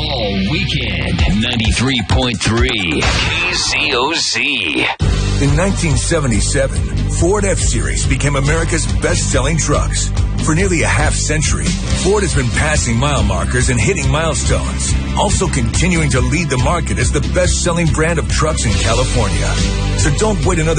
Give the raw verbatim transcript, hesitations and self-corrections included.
all weekend. ninety-three point three K C O Z. In nineteen seventy-seven, Ford F-Series became America's best-selling trucks. For nearly a half century, Ford has been passing mile markers and hitting milestones, also continuing to lead the market as the best-selling brand of trucks in California. So don't wait another